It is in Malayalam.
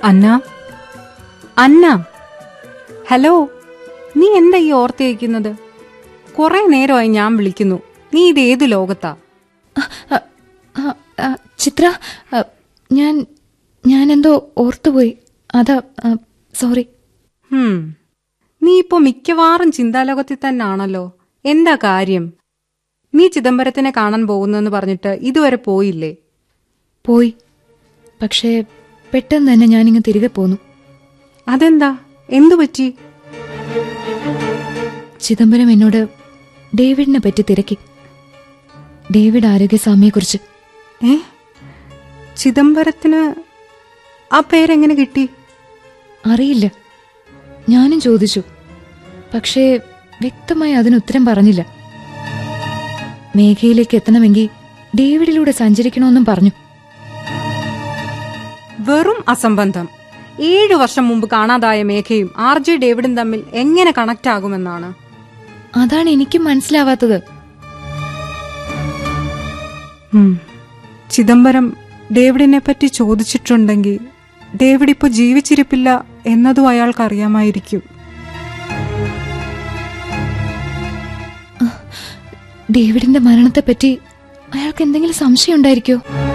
അന്ന, അന്ന, ഹലോ. നീ എന്താ ഈ ഓർത്തേക്കുന്നത്? കുറെ നേരമായി ഞാൻ വിളിക്കുന്നു. നീ ഇതേത് ലോകത്താ? ചിത്ര, ഞാൻ എന്തോ ഓർത്തുപോയി. അതാ, സോറി. നീ ഇപ്പോ മിക്കവാറും ചിന്താലോകത്തിൽ തന്നെയാണല്ലോ. എന്താ കാര്യം? നീ ചിദംബരത്തിനെ കാണാൻ പോകുന്നെന്ന് പറഞ്ഞിട്ട് ഇതുവരെ പോയില്ലേ? പോയി, പക്ഷേ പെട്ടെന്ന് തന്നെ ഞാനിങ്ങ് തിരികെ പോന്നു. അതെന്താ? എന്തു പറ്റി? ചിദംബരം എന്നോട് ഡേവിഡിനെ പറ്റി തിരക്കി. ഡേവിഡ് ആരോഗ്യസ്വാമിയെക്കുറിച്ച്. ചിദംബരത്തിന് ആ പേരെങ്ങനെ കിട്ടി? അറിയില്ല, ഞാനും ചോദിച്ചു. പക്ഷേ വ്യക്തമായി അതിന് ഉത്തരം പറഞ്ഞില്ല. മേഘയിലേക്ക് എത്തണമെങ്കിൽ ഡേവിഡിലൂടെ സഞ്ചരിക്കണമെന്നും പറഞ്ഞു. വെറും അസംബന്ധം. 7 വർഷം മുമ്പ് കാണാതായ മേഘയും RJ ഡേവിഡും തമ്മിൽ എങ്ങനെ കണക്ട് ആകുമെന്നാണ്. അതാണ് എനിക്കും മനസ്സിലാവാത്തത്. ചിദംബരം ഡേവിഡിനെ പറ്റി ചോദിച്ചിട്ടുണ്ടെങ്കിൽ ഡേവിഡ് ഇപ്പൊ ജീവിച്ചിരിപ്പില്ല എന്നതും അയാൾക്കറിയാമായിരിക്കും. ഡേവിഡിന്റെ മരണത്തെപ്പറ്റി അയാൾക്ക് എന്തെങ്കിലും സംശയം ഉണ്ടായിരിക്കോ?